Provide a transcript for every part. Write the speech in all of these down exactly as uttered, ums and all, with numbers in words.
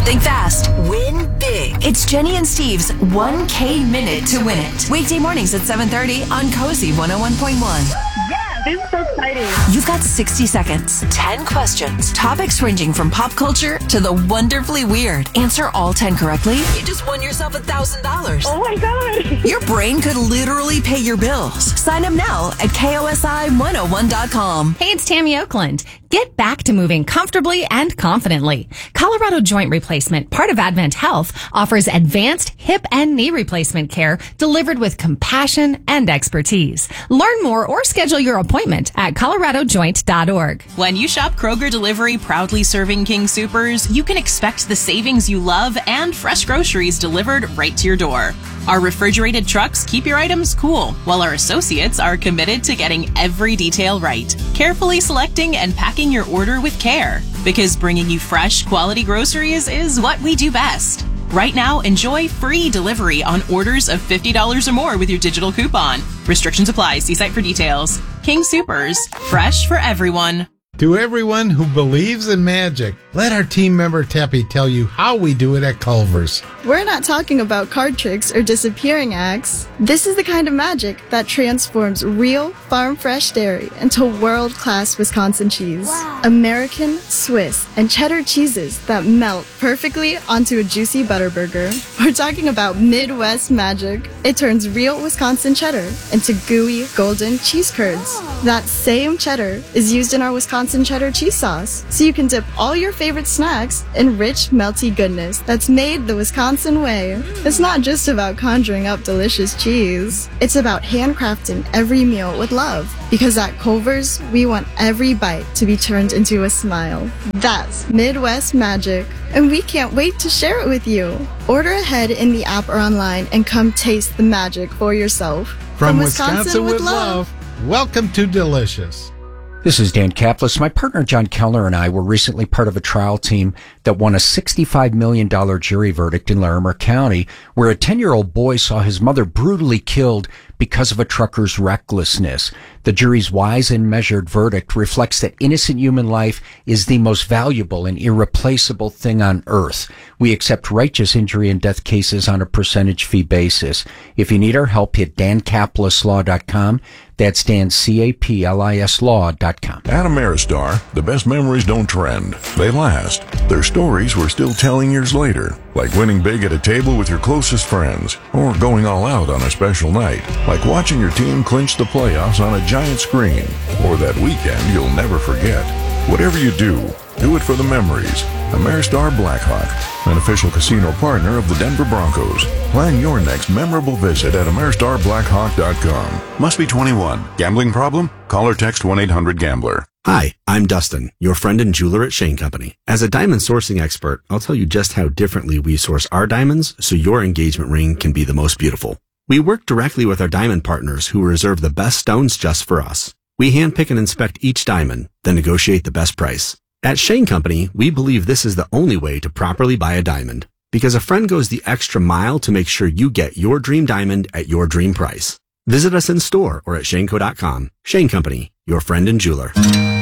Think fast. Win big. It's Jenny and Steve's one K Minute to Win It. Weekday mornings at seven thirty on Cozy one oh one point one. Yeah, this is so exciting. You've got sixty seconds, ten questions, topics ranging from pop culture to the wonderfully weird. Answer all ten correctly, you just won yourself one thousand dollars. Oh my God. Your brain could literally pay your bills. Sign up now at K O S I one oh one dot com. Hey, it's Tammy Oakland. Get back to moving comfortably and confidently. Colorado Joint Replacement, part of Advent Health, offers advanced hip and knee replacement care delivered with compassion and expertise. Learn more or schedule your appointment at colorado joint dot org. When you shop Kroger Delivery, proudly serving King Soopers, you can expect the savings you love and fresh groceries delivered right to your door. Our refrigerated trucks keep your items cool, while our associates are committed to getting every detail right, carefully selecting and packing your order with care. Because bringing you fresh, quality groceries is what we do best. Right now, enjoy free delivery on orders of fifty dollars or more with your digital coupon. Restrictions apply. See site for details. King Soopers, fresh for everyone. To everyone who believes in magic, let our team member Teppy tell you how we do it at Culver's. We're not talking about card tricks or disappearing acts. This is the kind of magic that transforms real, farm-fresh dairy into world-class Wisconsin cheese. Wow. American, Swiss, and cheddar cheeses that melt perfectly onto a juicy butter burger. We're talking about Midwest magic. It turns real Wisconsin cheddar into gooey, golden cheese curds. That same cheddar is used in our Wisconsin cheddar cheese sauce, so you can dip all your favorite snacks in rich, melty goodness that's made the Wisconsin way. It's not just about conjuring up delicious cheese. It's about handcrafting every meal with love. Because at Culver's, we want every bite to be turned into a smile. That's Midwest magic, and we can't wait to share it with you. Order ahead in the app or online and come taste the magic for yourself. From, From Wisconsin, Wisconsin with, with love, love, welcome to Delicious. This is Dan Kaplis. My partner John Kellner and I were recently part of a trial team that won a sixty-five million dollars jury verdict in Larimer County, where a ten-year-old boy saw his mother brutally killed because of a trucker's recklessness. The jury's wise and measured verdict reflects that innocent human life is the most valuable and irreplaceable thing on earth. We accept righteous injury and death cases on a percentage fee basis. If you need our help, hit dan kaplis law dot com. That's Dan, C A P L I S law dot com. At Ameristar, the best memories don't trend. They last. Their stories we're still telling years later, like winning big at a table with your closest friends, or going all out on a special night, like watching your team clinch the playoffs on a giant screen, or that weekend you'll never forget. Whatever you do, do it for the memories. Ameristar Blackhawk, an official casino partner of the Denver Broncos. Plan your next memorable visit at ameristar blackhawk dot com. Must be twenty-one. Gambling problem? Call or text one eight hundred gambler. Hi, I'm Dustin, your friend and jeweler at Shane Company. As a diamond sourcing expert, I'll tell you just how differently we source our diamonds so your engagement ring can be the most beautiful. We work directly with our diamond partners who reserve the best stones just for us. We handpick and inspect each diamond, then negotiate the best price. At Shane Company, we believe this is the only way to properly buy a diamond, because a friend goes the extra mile to make sure you get your dream diamond at your dream price. Visit us in store or at shane co dot com. Shane Company, your friend and jeweler.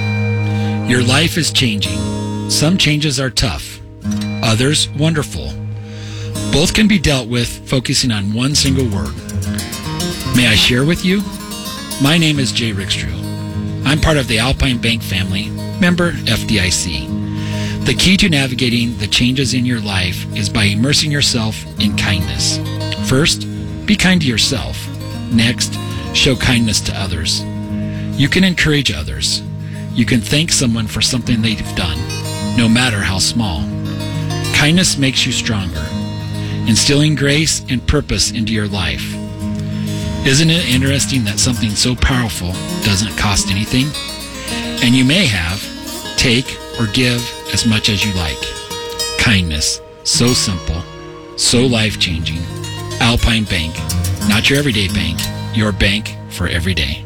Your life is changing. Some changes are tough, others wonderful. Both can be dealt with focusing on one single word. May I share with you? My name is Jay Rickstrew. I'm part of the Alpine Bank family, member F D I C. The key to navigating the changes in your life is by immersing yourself in kindness. First, be kind to yourself. Next, show kindness to others. You can encourage others. You can thank someone for something they've done, no matter how small. Kindness makes you stronger, instilling grace and purpose into your life. Isn't it interesting that something so powerful doesn't cost anything? And you may have, take, or give as much as you like. Kindness, so simple, so life-changing. Alpine Bank, not your everyday bank, your bank for every day.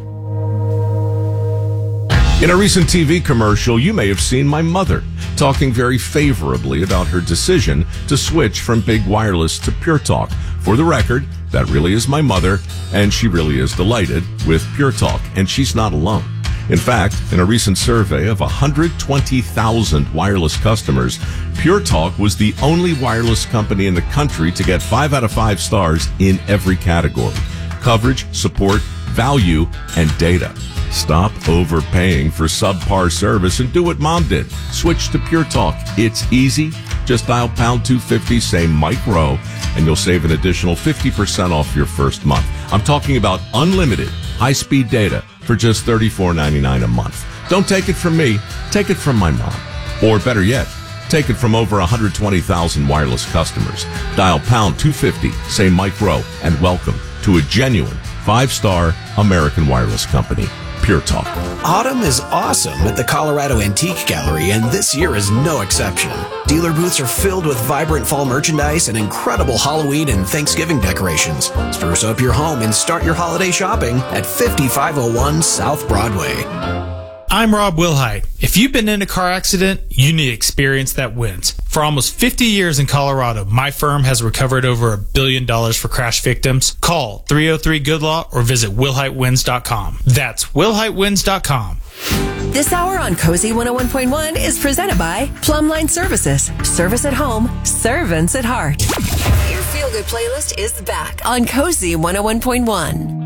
In a recent T V commercial, you may have seen my mother talking very favorably about her decision to switch from Big Wireless to Pure Talk. For the record, that really is my mother, and she really is delighted with Pure Talk, and she's not alone. In fact, in a recent survey of one hundred twenty thousand wireless customers, Pure Talk was the only wireless company in the country to get five out of five stars in every category: coverage, support, value, and data. Stop overpaying for subpar service and do what Mom did. Switch to Pure Talk. It's easy. Just dial pound two fifty, say Mike Rowe, and you'll save an additional fifty percent off your first month. I'm talking about unlimited high-speed data for just thirty-four ninety-nine a month. Don't take it from me. Take it from my mom. Or better yet, take it from over one hundred twenty thousand wireless customers. Dial pound two fifty, say Mike Rowe, and welcome to a genuine five-star American wireless company. Pure Talk. Autumn is awesome at the Colorado Antique Gallery, and this year is no exception. Dealer booths are filled with vibrant fall merchandise and incredible Halloween and Thanksgiving decorations. Spruce up your home and start your holiday shopping at fifty-five oh one South Broadway. I'm Rob Wilhite. If you've been in a car accident, you need experience that wins. For almost fifty years in Colorado, my firm has recovered over a billion dollars for crash victims. Call three oh three good law or visit wilhite wins dot com. That's wilhite wins dot com. This hour on Cozy one oh one point one is presented by Plumline Services. Service at home, servants at heart. Your feel-good playlist is back on Cozy one oh one point one.